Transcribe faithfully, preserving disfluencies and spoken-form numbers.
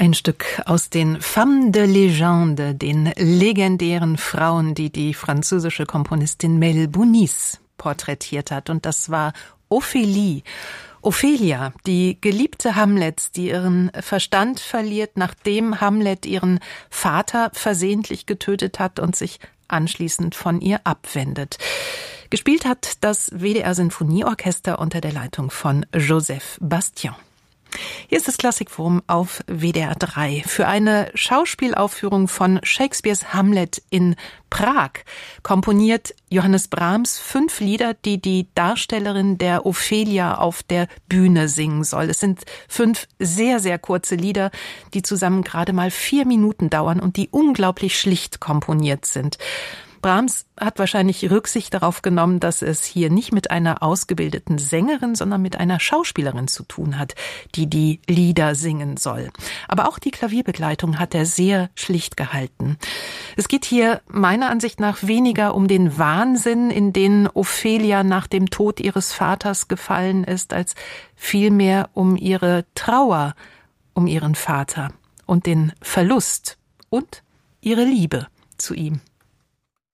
Ein Stück aus den Femmes de Légende, den legendären Frauen, die die französische Komponistin Mel Bounice porträtiert hat. Und das war Ophélie. Ophelia, die Geliebte Hamlets, die ihren Verstand verliert, nachdem Hamlet ihren Vater versehentlich getötet hat und sich anschließend von ihr abwendet. Gespielt hat das W D R-Sinfonieorchester unter der Leitung von Joseph Bastian. Hier ist das Klassikforum auf W D R drei. Für eine Schauspielaufführung von Shakespeares Hamlet in Prag komponiert Johannes Brahms fünf Lieder, die die Darstellerin der Ophelia auf der Bühne singen soll. Es sind fünf sehr, sehr kurze Lieder, die zusammen gerade mal vier Minuten dauern und die unglaublich schlicht komponiert sind. Brahms hat wahrscheinlich Rücksicht darauf genommen, dass es hier nicht mit einer ausgebildeten Sängerin, sondern mit einer Schauspielerin zu tun hat, die die Lieder singen soll. Aber auch die Klavierbegleitung hat er sehr schlicht gehalten. Es geht hier meiner Ansicht nach weniger um den Wahnsinn, in den Ophelia nach dem Tod ihres Vaters gefallen ist, als vielmehr um ihre Trauer um ihren Vater und den Verlust und ihre Liebe zu ihm.